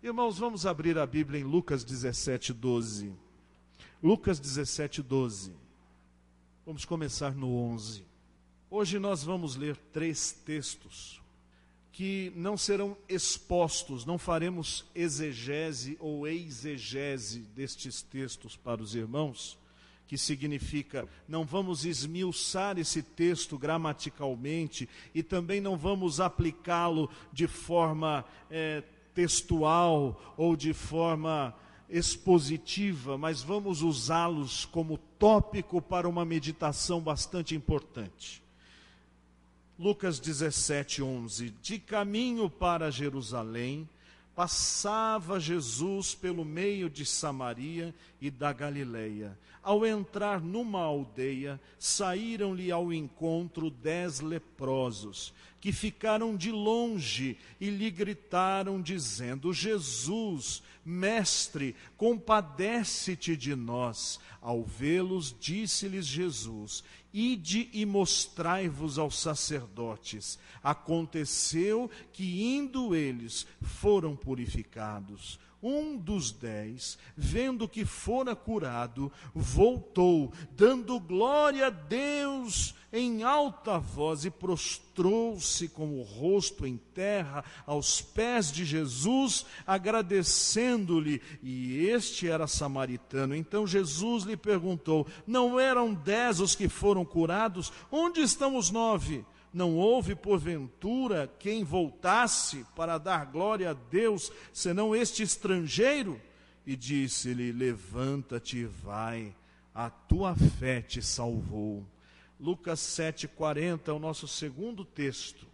Irmãos, vamos abrir a Bíblia em Lucas 17:12. Lucas 17:12. Vamos começar no 11. Hoje nós vamos ler 3 textos que não serão expostos, não faremos exegese ou exegese destes textos para os irmãos, que significa, não vamos esmiuçar esse texto gramaticalmente e também não vamos aplicá-lo de forma textual ou de forma expositiva, mas vamos usá-los como tópico para uma meditação bastante importante. Lucas 17:11. De caminho para Jerusalém, passava Jesus pelo meio de Samaria e da Galileia. Ao entrar numa aldeia, saíram-lhe ao encontro 10 leprosos, que ficaram de longe e lhe gritaram, dizendo: Jesus, Mestre, compadece-te de nós. Ao vê-los, disse-lhes Jesus: Ide e mostrai-vos aos sacerdotes. Aconteceu que, indo eles, foram purificados. Um dos 10, vendo que fora curado, voltou, dando glória a Deus em alta voz, e prostrou-se com o rosto em terra aos pés de Jesus, agradecendo-lhe. E este era samaritano. Então Jesus lhe perguntou: não eram 10 os que foram curados? Onde estão os 9? Não houve, porventura, quem voltasse para dar glória a Deus, senão este estrangeiro? E disse-lhe: levanta-te e vai, a tua fé te salvou. Lucas 7:40 é o nosso segundo texto,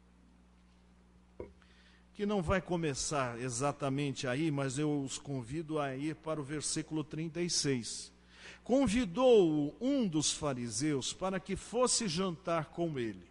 que não vai começar exatamente aí, mas eu os convido a ir para o versículo 36. Convidou-o um dos fariseus para que fosse jantar com ele.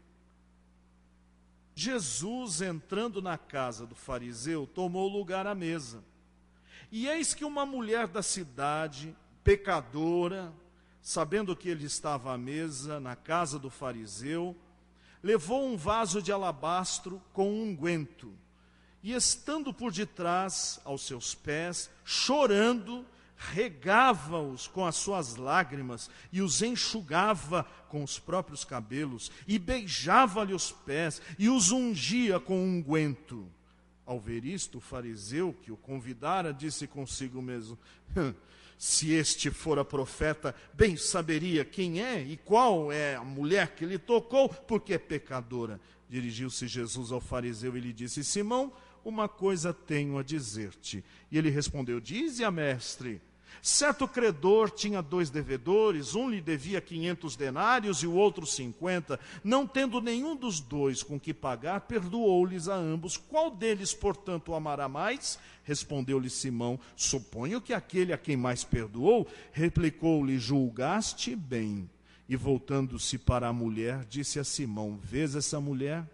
Jesus, entrando na casa do fariseu, tomou lugar à mesa. E eis que uma mulher da cidade, pecadora, sabendo que ele estava à mesa na casa do fariseu, levou um vaso de alabastro com unguento, e estando por detrás aos seus pés, chorando, regava-os com as suas lágrimas e os enxugava com os próprios cabelos, e beijava-lhe os pés e os ungia com unguento. Ao ver isto, o fariseu que o convidara disse consigo mesmo: se este fora profeta, bem saberia quem é e qual é a mulher que lhe tocou, porque é pecadora. Dirigiu-se Jesus ao fariseu e lhe disse: Simão, uma coisa tenho a dizer-te. E ele respondeu: dize-a, mestre. Certo credor tinha 2 devedores, um lhe devia 500 denários e o outro 50. Não tendo nenhum dos 2 com que pagar, perdoou-lhes a ambos. Qual deles, portanto, o amará mais? Respondeu-lhe Simão: suponho que aquele a quem mais perdoou. Replicou-lhe: julgaste bem. E voltando-se para a mulher, disse a Simão: vês essa mulher?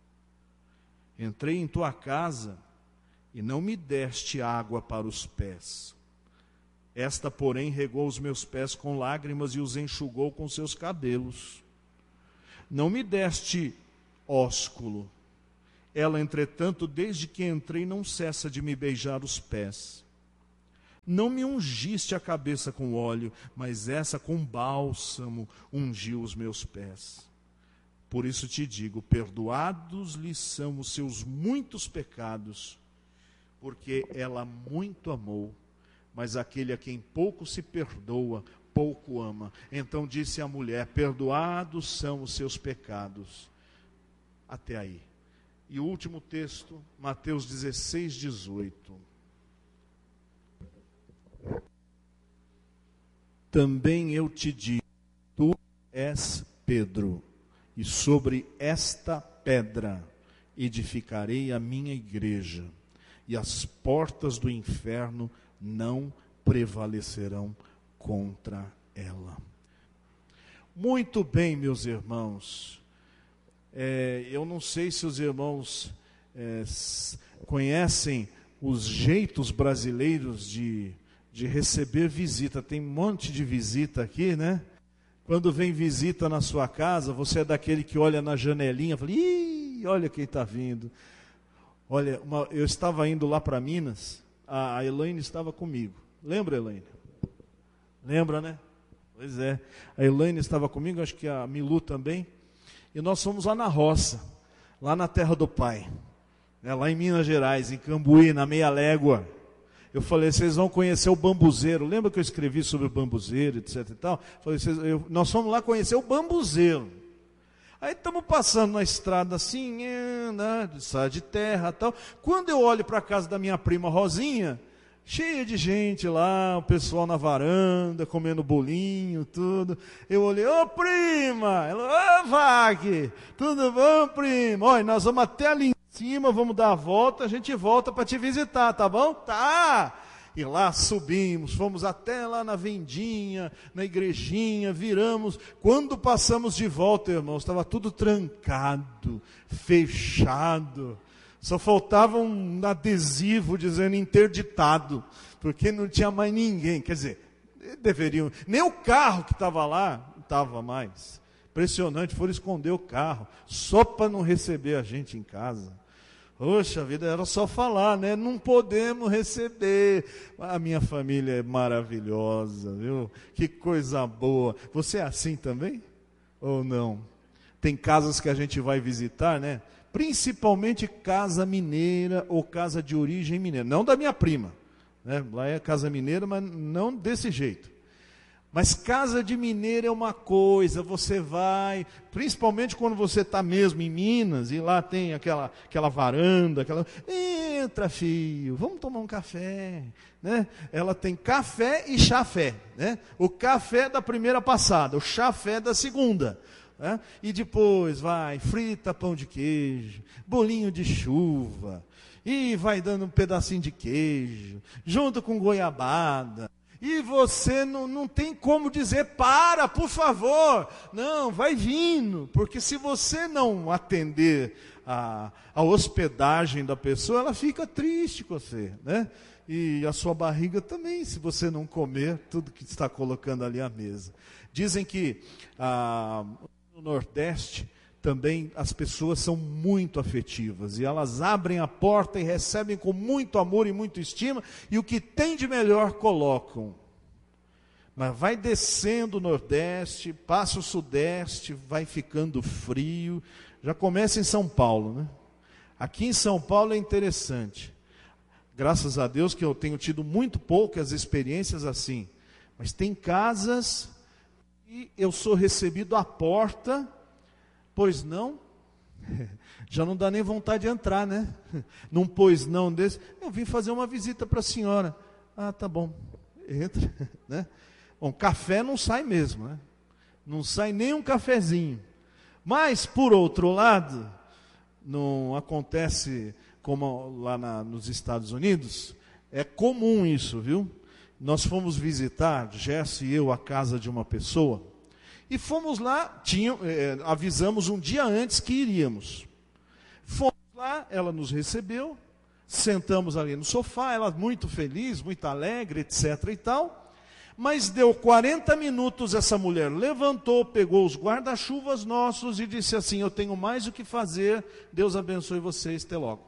Entrei em tua casa e não me deste água para os pés. Esta, porém, regou os meus pés com lágrimas e os enxugou com seus cabelos. Não me deste ósculo. Ela, entretanto, desde que entrei, não cessa de me beijar os pés. Não me ungiste a cabeça com óleo, mas essa com bálsamo ungiu os meus pés. Por isso te digo, perdoados lhe são os seus muitos pecados, porque ela muito amou. Mas aquele a quem pouco se perdoa, pouco ama. Então disse a mulher: perdoados são os seus pecados. Até aí. E o último texto, Mateus 16:18. Também eu te digo, tu és Pedro, e sobre esta pedra edificarei a minha igreja, e as portas do inferno não prevalecerão contra ela. Muito bem, meus irmãos. Eu não sei se os irmãos conhecem os jeitos brasileiros de receber visita. Tem um monte de visita aqui, né? Quando vem visita na sua casa, você é daquele que olha na janelinha e fala: ih, olha quem está vindo. Olha, eu estava indo lá para Minas, a Elaine estava comigo. Lembra, Elaine? Lembra, né? Pois é. A Elaine estava comigo, acho que a Milu também. E nós fomos lá na roça, lá na terra do pai, né, lá em Minas Gerais, em Cambuí, na Meia Légua. Eu falei, vocês vão conhecer o bambuzeiro. Lembra que eu escrevi sobre o bambuzeiro, etc e tal? Falei, nós fomos lá conhecer o bambuzeiro. Aí estamos passando na estrada assim, né, de terra e tal. Quando eu olho para a casa da minha prima Rosinha, cheia de gente lá, o pessoal na varanda, comendo bolinho, tudo. Eu olhei, ô prima! Ela, ô Vag, tudo bom, prima? Olha, nós vamos até ali em cima, vamos dar a volta, a gente volta para te visitar, tá bom? Tá! E lá subimos, fomos até lá na vendinha, na igrejinha, viramos. Quando passamos de volta, irmãos, estava tudo trancado, fechado. Só faltava um adesivo dizendo interditado, porque não tinha mais ninguém. Quer dizer, deveriam. Nem o carro que estava lá, não estava mais. Impressionante, foram esconder o carro, só para não receber a gente em casa. Poxa vida, era só falar, né? Não podemos receber. A minha família é maravilhosa, viu? Que coisa boa. Você é assim também? Ou não? Tem casas que a gente vai visitar, né? Principalmente casa mineira ou casa de origem mineira. Não da minha prima, né? Lá é casa mineira, mas não desse jeito. Mas casa de mineiro é uma coisa, você vai, principalmente quando você está mesmo em Minas, e lá tem aquela varanda, entra filho, vamos tomar um café, né? Ela tem café e chafé, né? O café da primeira passada, o chafé da segunda, né? E depois vai, frita pão de queijo, bolinho de chuva, e vai dando um pedacinho de queijo, junto com goiabada. E você não tem como dizer, para, por favor. Não, vai vindo. Porque se você não atender a hospedagem da pessoa, ela fica triste com você, né? E a sua barriga também, se você não comer tudo que está colocando ali à mesa. Dizem que no Nordeste também as pessoas são muito afetivas, e elas abrem a porta e recebem com muito amor e muita estima, e o que tem de melhor colocam. Mas vai descendo o Nordeste, passa o Sudeste, vai ficando frio, já começa em São Paulo, né? Aqui em São Paulo é interessante, graças a Deus que eu tenho tido muito poucas experiências assim, mas tem casas que eu sou recebido à porta. Pois não, já não dá nem vontade de entrar, né? Num pois não desse, eu vim fazer uma visita para a senhora. Ah, tá bom, entra, né? Bom, café não sai mesmo, né? Não sai nem um cafezinho. Mas, por outro lado, não acontece como lá nos Estados Unidos, é comum isso, viu? Nós fomos visitar, Gerson e eu, a casa de uma pessoa, e fomos lá, avisamos um dia antes que iríamos. Fomos lá, ela nos recebeu, sentamos ali no sofá, ela muito feliz, muito alegre, etc. e tal. Mas deu 40 minutos, essa mulher levantou, pegou os guarda-chuvas nossos e disse assim, eu tenho mais o que fazer, Deus abençoe vocês, até logo.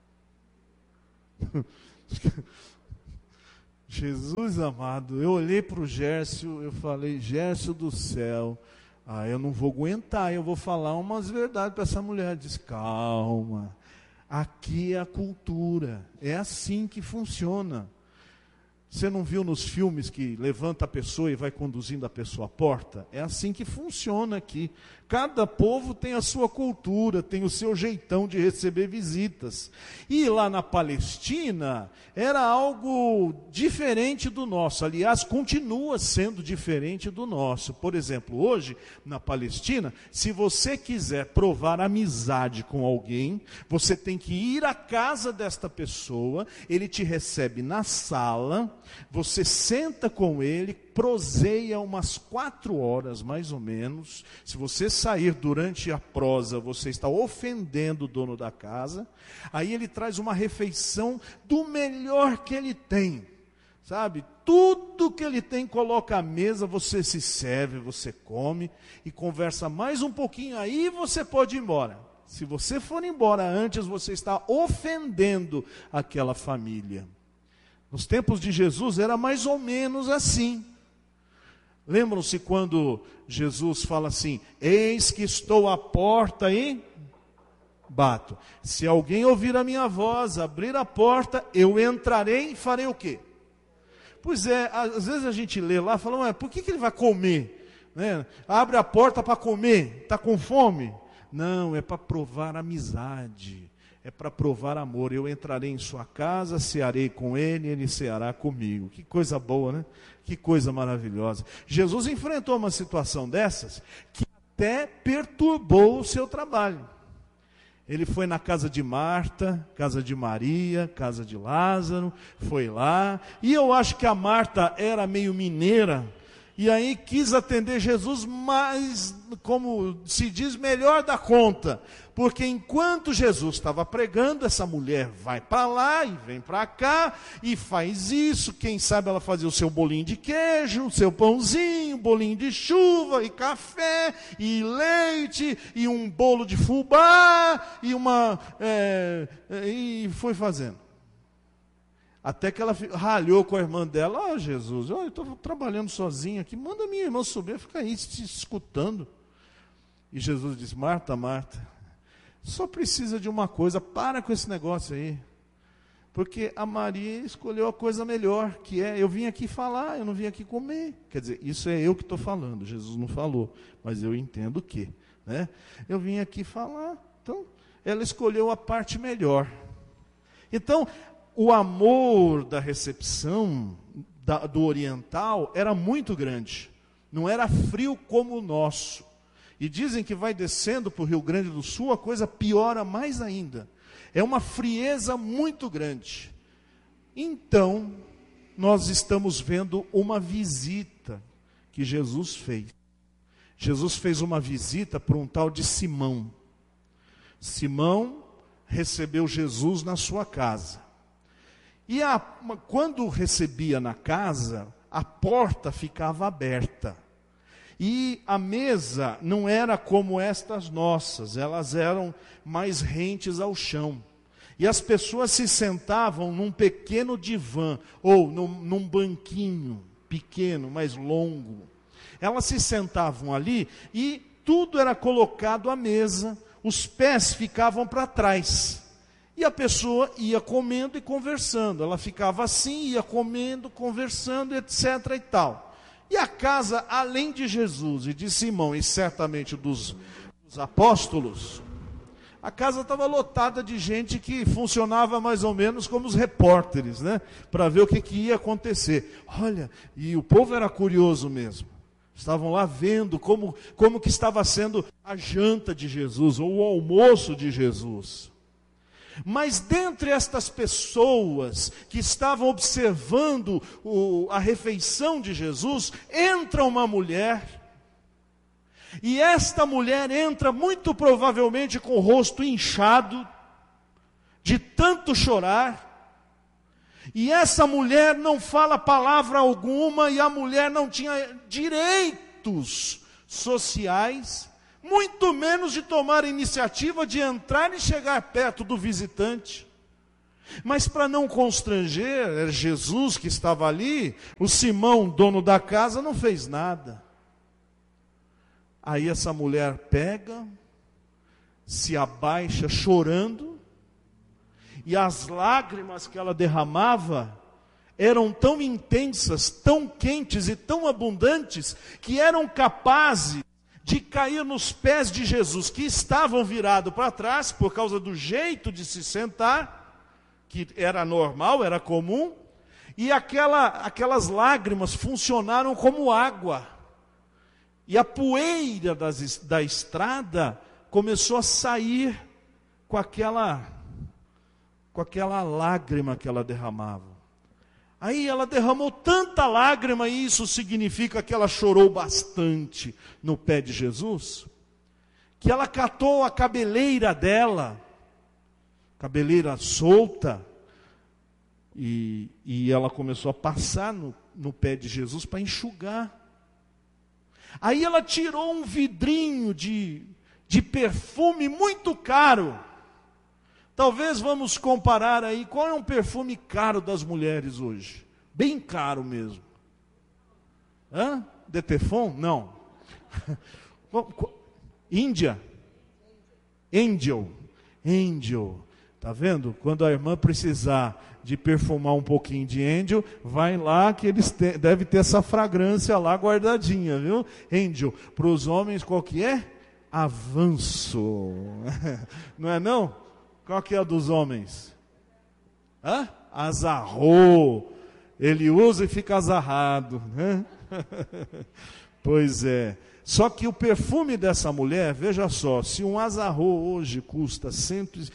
Jesus amado, eu olhei para o Gércio, eu falei, Gércio do céu, eu não vou aguentar, eu vou falar umas verdades para essa mulher. Diz, calma, aqui é a cultura, é assim que funciona. Você não viu nos filmes que levanta a pessoa e vai conduzindo a pessoa à porta? É assim que funciona aqui. Cada povo tem a sua cultura, tem o seu jeitão de receber visitas. E lá na Palestina era algo diferente do nosso. Aliás, continua sendo diferente do nosso. Por exemplo, hoje, na Palestina, se você quiser provar amizade com alguém, você tem que ir à casa desta pessoa, ele te recebe na sala, você senta com ele, proseia umas 4 horas mais ou menos. Se você sair durante a prosa, você está ofendendo o dono da casa. Aí ele traz uma refeição do melhor que ele tem, sabe? Tudo que ele tem coloca à mesa, você se serve, você come e conversa mais um pouquinho, aí você pode ir embora. Se você for embora antes, você está ofendendo aquela família. Nos tempos de Jesus era mais ou menos assim. Lembram-se quando Jesus fala assim: eis que estou à porta e bato. Se alguém ouvir a minha voz, abrir a porta, eu entrarei e farei o quê? Pois é, às vezes a gente lê lá e fala: ué, por que ele vai comer? Né? Abre a porta para comer, está com fome? Não, é para provar amizade, é para provar amor. Eu entrarei em sua casa, cearei com ele, ele ceará comigo. Que coisa boa, né? Que coisa maravilhosa. Jesus enfrentou uma situação dessas que até perturbou o seu trabalho. Ele foi na casa de Marta, casa de Maria, casa de Lázaro, foi lá. E eu acho que a Marta era meio mineira, e aí quis atender Jesus, mas, como se diz, melhor da conta. Porque enquanto Jesus estava pregando, essa mulher vai para lá e vem para cá, e faz isso. Quem sabe ela fazia o seu bolinho de queijo, o seu pãozinho, bolinho de chuva, e café, e leite, e um bolo de fubá, e foi fazendo. Até que ela ralhou com a irmã dela: Jesus, eu estou trabalhando sozinha aqui, manda minha irmã subir, fica aí se escutando. E Jesus disse: Marta, Marta, só precisa de uma coisa, para com esse negócio aí. Porque a Maria escolheu a coisa melhor, que é: eu vim aqui falar, eu não vim aqui comer. Quer dizer, isso é eu que estou falando, Jesus não falou, mas eu entendo que, né? Eu vim aqui falar, então ela escolheu a parte melhor. Então, o amor da recepção do oriental era muito grande, não era frio como o nosso. E dizem que vai descendo para o Rio Grande do Sul, a coisa piora mais ainda. É uma frieza muito grande. Então, nós estamos vendo uma visita que Jesus fez. Jesus fez uma visita para um tal de Simão. Simão recebeu Jesus na sua casa. E quando recebia na casa, a porta ficava aberta. E a mesa não era como estas nossas, elas eram mais rentes ao chão. E as pessoas se sentavam num pequeno divã, ou num banquinho pequeno, mais longo. Elas se sentavam ali e tudo era colocado à mesa, os pés ficavam para trás. E a pessoa ia comendo e conversando. Ela ficava assim, ia comendo, conversando, etc. e tal. E a casa, além de Jesus e de Simão, e certamente dos apóstolos, a casa estava lotada de gente que funcionava mais ou menos como os repórteres, né? Para ver o que ia acontecer. Olha, e o povo era curioso mesmo. Estavam lá vendo como que estava sendo a janta de Jesus, ou o almoço de Jesus. Mas dentre estas pessoas que estavam observando a refeição de Jesus, entra uma mulher. E esta mulher entra muito provavelmente com o rosto inchado, de tanto chorar. E essa mulher não fala palavra alguma, e a mulher não tinha direitos sociais, muito menos de tomar a iniciativa de entrar e chegar perto do visitante. Mas para não constranger, era Jesus que estava ali, o Simão, dono da casa, não fez nada. Aí essa mulher pega, se abaixa chorando, e as lágrimas que ela derramava eram tão intensas, tão quentes e tão abundantes, que eram capazes de cair nos pés de Jesus, que estavam virados para trás, por causa do jeito de se sentar, que era normal, era comum, e aquelas lágrimas funcionaram como água. E a poeira da estrada começou a sair com aquela lágrima que ela derramava. Aí ela derramou tanta lágrima, e isso significa que ela chorou bastante no pé de Jesus, que ela catou a cabeleira dela, cabeleira solta, e ela começou a passar no pé de Jesus para enxugar. Aí ela tirou um vidrinho de de perfume muito caro. Talvez vamos comparar aí, qual é um perfume caro das mulheres hoje? Bem caro mesmo. Detefon? Não. Índia? Angel. Tá vendo? Quando a irmã precisar de perfumar um pouquinho de Angel, vai lá que eles devem ter essa fragrância lá guardadinha, viu? Angel. Para os homens, qual que é? Avanço. Não é não? Qual que é a dos homens? Azarro. Ele usa e fica azarrado, né? Pois é. Só que o perfume dessa mulher, veja só, se um azarro hoje custa $100,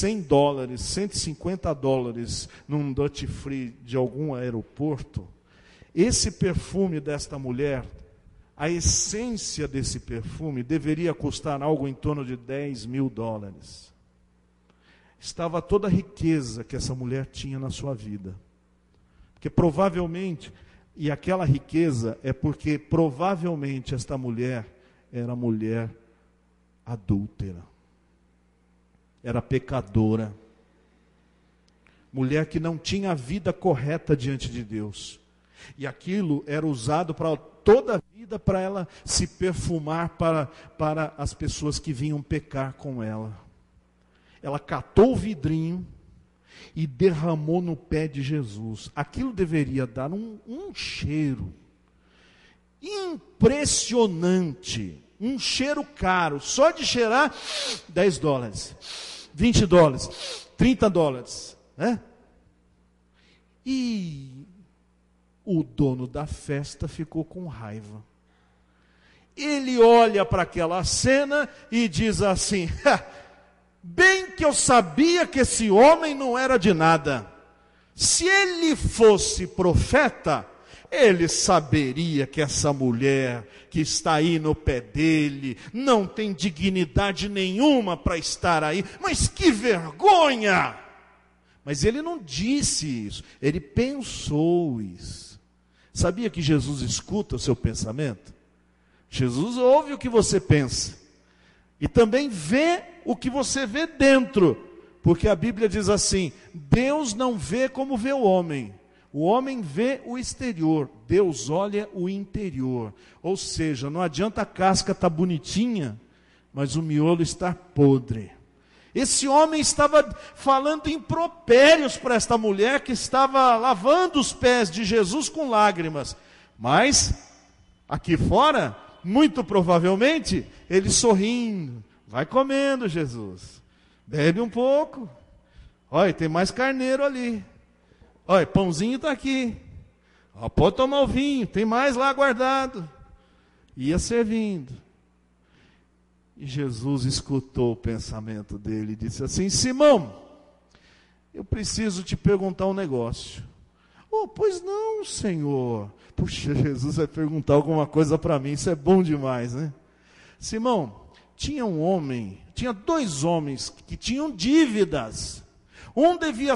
$150 num duty free de algum aeroporto, esse perfume desta mulher, a essência desse perfume deveria custar algo em torno de $10.000. Estava toda a riqueza que essa mulher tinha na sua vida. Porque provavelmente, e aquela riqueza é porque provavelmente esta mulher era mulher adúltera. Era pecadora. Mulher que não tinha a vida correta diante de Deus. E aquilo era usado para toda a vida para ela se perfumar para as pessoas que vinham pecar com ela. Ela catou o vidrinho e derramou no pé de Jesus. Aquilo deveria dar um cheiro impressionante, um cheiro caro, só de cheirar $10, $20, $30, né? E o dono da festa ficou com raiva. Ele olha para aquela cena e diz assim: bem que eu sabia que esse homem não era de nada. Se ele fosse profeta, ele saberia que essa mulher que está aí no pé dele não tem dignidade nenhuma para estar aí. Mas que vergonha! Mas ele não disse isso, ele pensou isso. Sabia que Jesus escuta o seu pensamento? Jesus ouve o que você pensa. E também vê o que você vê dentro. Porque a Bíblia diz assim: Deus não vê como vê o homem. O homem vê o exterior, Deus olha o interior. Ou seja, não adianta a casca estar bonitinha, mas o miolo está podre. Esse homem estava falando impropérios para esta mulher que estava lavando os pés de Jesus com lágrimas. Mas, aqui fora, muito provavelmente, ele sorrindo: vai comendo, Jesus, bebe um pouco, olha, tem mais carneiro ali, olha, pãozinho está aqui, ó, pode tomar o vinho, tem mais lá guardado. Ia servindo. E Jesus escutou o pensamento dele e disse assim: Simão, eu preciso te perguntar um negócio. Oh, pois não, Senhor. Puxa, Jesus vai perguntar alguma coisa para mim, isso é bom demais, né? Simão, tinha dois homens que tinham dívidas. Um devia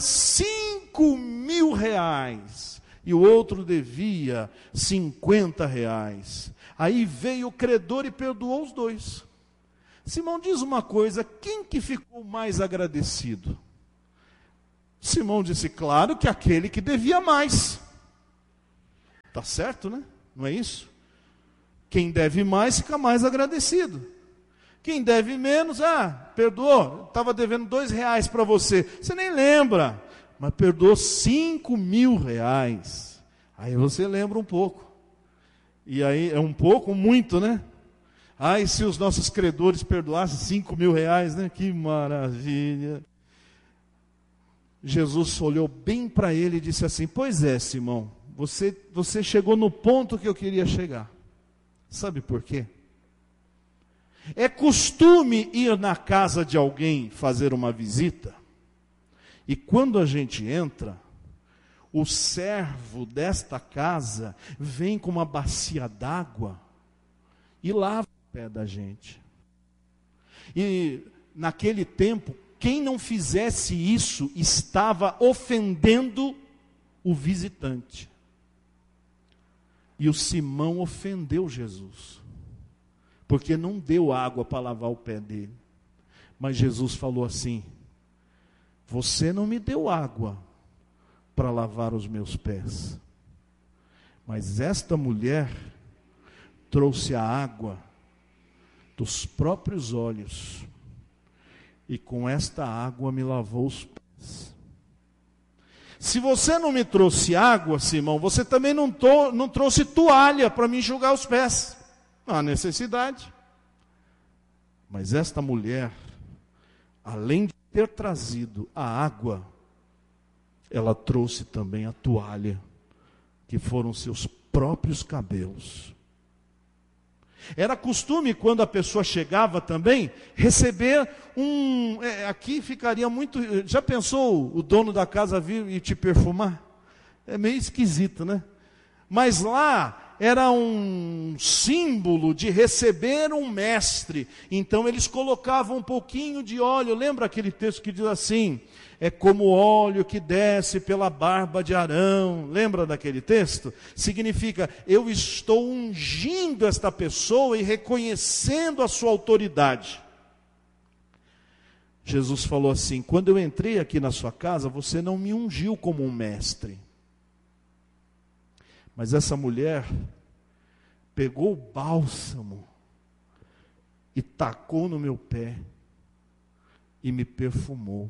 R$5.000 e o outro devia R$50. Aí veio o credor e perdoou os dois. Simão, diz uma coisa, quem que ficou mais agradecido? Simão disse: claro que aquele que devia mais. Tá certo, né? Não é isso? Quem deve mais fica mais agradecido. Quem deve menos, perdoou, estava devendo R$2 para você. Você nem lembra, mas perdoou R$5.000. Aí você lembra um pouco. E aí é um pouco, muito, né? E se os nossos credores perdoassem R$5.000, né? Que maravilha. Jesus olhou bem para ele e disse assim: pois é, Simão, você chegou no ponto que eu queria chegar. Sabe por quê? É costume ir na casa de alguém fazer uma visita, e quando a gente entra, o servo desta casa vem com uma bacia d'água e lava o pé da gente. E naquele tempo, quem não fizesse isso estava ofendendo o visitante. E o Simão ofendeu Jesus. porque não deu água para lavar o pé dele. Mas Jesus falou assim: você não me deu água para lavar os meus pés, mas esta mulher trouxe a água dos próprios olhos, e com esta água me lavou os pés. Se você não me trouxe água, Simão, você também não trouxe toalha para me enxugar os pés. Não há necessidade. Mas esta mulher, além de ter trazido a água, ela trouxe também a toalha, que foram seus próprios cabelos. Era costume, quando a pessoa chegava também, receber aqui ficaria muito... Já pensou o dono da casa vir e te perfumar? É meio esquisito, né? Mas lá era um símbolo de receber um mestre. Então eles colocavam um pouquinho de óleo. Lembra aquele texto que diz assim: é como o óleo que desce pela barba de Arão. Lembra daquele texto? Significa, eu estou ungindo esta pessoa e reconhecendo a sua autoridade. Jesus falou assim: quando eu entrei aqui na sua casa, você não me ungiu como um mestre. Mas essa mulher pegou o bálsamo e tacou no meu pé e me perfumou.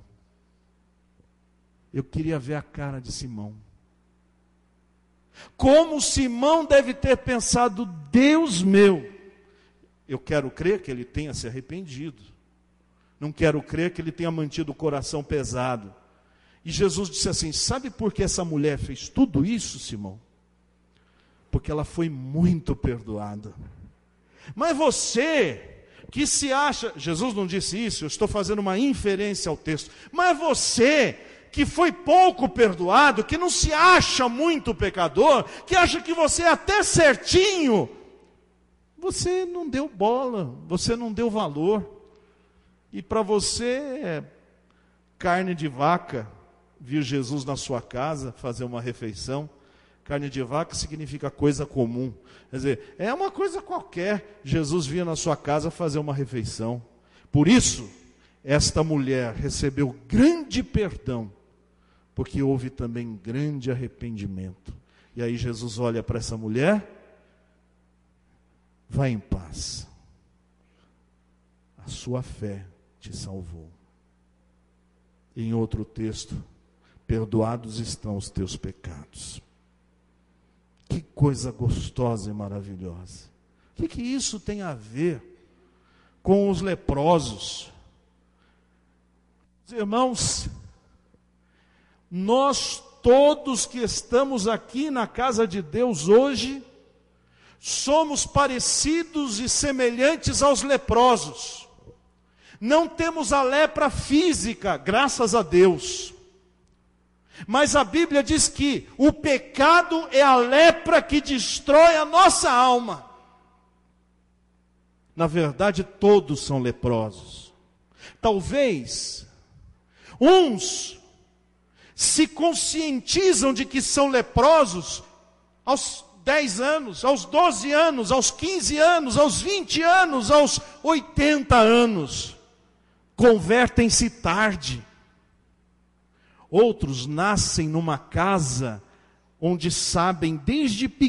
Eu queria ver a cara de Simão. Como Simão deve ter pensado: Deus meu, eu quero crer que ele tenha se arrependido. Não quero crer que ele tenha mantido o coração pesado. E Jesus disse assim: sabe por que essa mulher fez tudo isso, Simão? Porque ela foi muito perdoada. Mas você, que se acha... Jesus não disse isso, eu estou fazendo uma inferência ao texto. Mas você, que foi pouco perdoado, que não se acha muito pecador, que acha que você é até certinho, você não deu bola, você não deu valor. E para você é carne de vaca vir Jesus na sua casa fazer uma refeição. Carne de vaca significa coisa comum. Quer dizer, é uma coisa qualquer. Jesus vinha na sua casa fazer uma refeição. Por isso, esta mulher recebeu grande perdão, porque houve também grande arrependimento. E aí Jesus olha para essa mulher: vá em paz, a sua fé te salvou. Em outro texto: perdoados estão os teus pecados. Que coisa gostosa e maravilhosa. O que isso tem a ver com os leprosos? Irmãos, nós todos que estamos aqui na casa de Deus hoje, somos parecidos e semelhantes aos leprosos. Não temos a lepra física, graças a Deus. Mas a Bíblia diz que o pecado é a lepra que destrói a nossa alma. Na verdade, todos são leprosos. Talvez uns se conscientizam de que são leprosos aos 10 anos, aos 12 anos, aos 15 anos, aos 20 anos, aos 80 anos. Convertem-se tarde. Outros nascem numa casa onde sabem desde pequeno